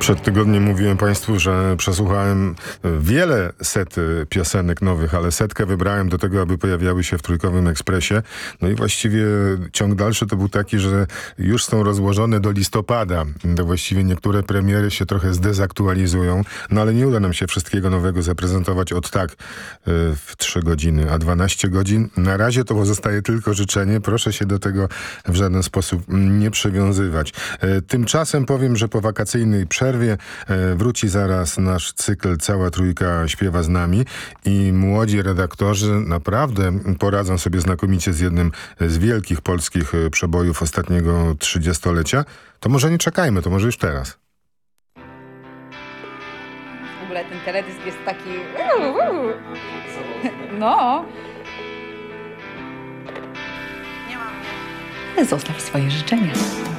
Przed tygodniem mówiłem Państwu, że przesłuchałem wiele piosenek nowych, ale setkę wybrałem do tego, aby pojawiały się w Trójkowym Ekspresie. No i właściwie ciąg dalszy to był taki, że już są rozłożone do listopada. To właściwie niektóre premiery się trochę zdezaktualizują, no ale nie uda nam się wszystkiego nowego zaprezentować od tak w 3 godziny, a 12 godzin. Na razie to pozostaje tylko życzenie. Proszę się do tego w żaden sposób nie przywiązywać. Tymczasem powiem, że po wakacyjnej przerwie wróci zaraz nasz cykl Cała Trójka śpiewa z nami i młodzi redaktorzy naprawdę poradzą sobie znakomicie z jednym z wielkich polskich przebojów ostatniego 30-lecia. To może nie czekajmy, to może już teraz. W ogóle ten teledysk jest taki... No. Zostaw swoje życzenia.